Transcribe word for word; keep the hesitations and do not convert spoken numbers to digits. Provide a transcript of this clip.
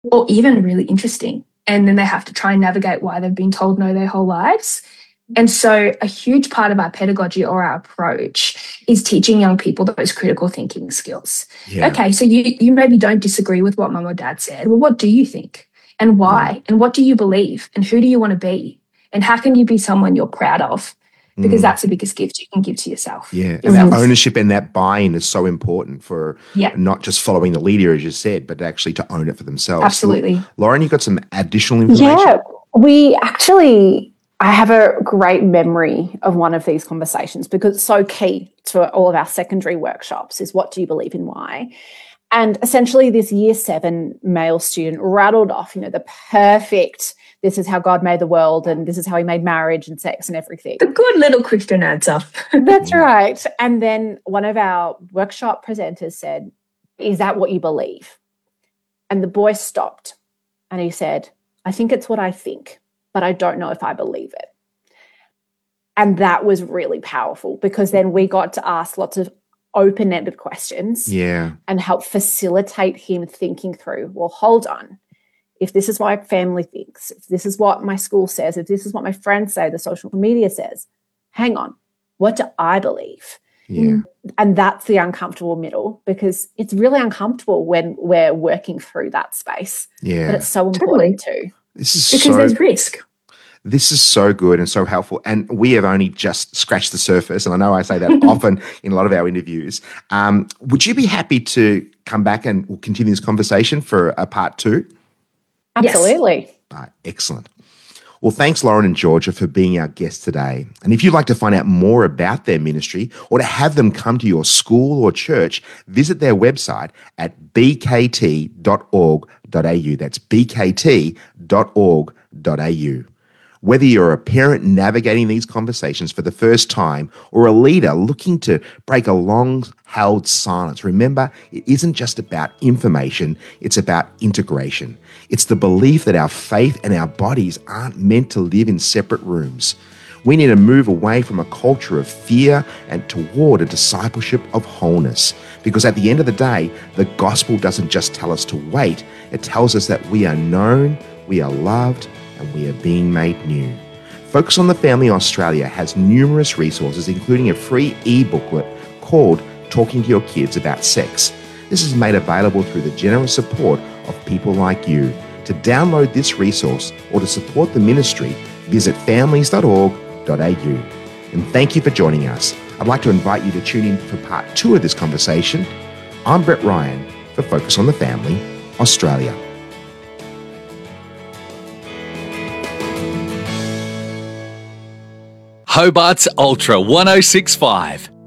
or even really interesting. And then they have to try and navigate why they've been told no their whole lives. And so a huge part of our pedagogy or our approach is teaching young people those critical thinking skills. Yeah. Okay, so you, you maybe don't disagree with what mum or dad said. Well, what do you think? And why? Mm. And what do you believe? And who do you want to be? And how can you be someone you're proud of? Because Mm. that's the biggest gift you can give to yourself. Yeah, and yourself. that ownership and that buy-in is so important for Yeah. not just following the leader, as you said, but actually to own it for themselves. Absolutely. Lauren, you got some additional information? Yeah, we actually, I have a great memory of one of these conversations because it's so key to all of our secondary workshops is what do you believe in why? And essentially this year seven male student rattled off, you know, the perfect, this is how God made the world and this is how he made marriage and sex and everything. The good little Christian answer. That's right. And then one of our workshop presenters said, is that what you believe? And the boy stopped and he said, I think it's what I think, but I don't know if I believe it. And that was really powerful because then we got to ask lots of open-ended questions Yeah. and help facilitate him thinking through, well, hold on. If this is what my family thinks, if this is what my school says, if this is what my friends say, the social media says, hang on, what do I believe? Yeah. And that's the uncomfortable middle because it's really uncomfortable when we're working through that space. Yeah. But it's so important too. This is Because so, there's risk. This is so good and so helpful. And we have only just scratched the surface. And I know I say that often in a lot of our interviews. Um, would you be happy to come back and we'll continue this conversation for a part two? Absolutely. Yes. All right, excellent. Well, thanks, Lauren and Georgia, for being our guests today. And if you'd like to find out more about their ministry or to have them come to your school or church, visit their website at b k t dot org dot a u. That's b k t dot org dot a u. Whether you're a parent navigating these conversations for the first time or a leader looking to break a long-held silence, remember, it isn't just about information, it's about integration. It's the belief that our faith and our bodies aren't meant to live in separate rooms. We need to move away from a culture of fear and toward a discipleship of wholeness. Because at the end of the day, the gospel doesn't just tell us to wait, it tells us that we are known, we are loved, and we are being made new. Focus on the Family Australia has numerous resources, including a free e-booklet called Talking to Your Kids About Sex. This is made available through the generous support of people like you. To download this resource or to support the ministry, visit families dot org dot a u. And thank you for joining us. I'd like to invite you to tune in for part two of this conversation. I'm Brett Ryan for Focus on the Family Australia. Hobart's Ultra one oh six point five.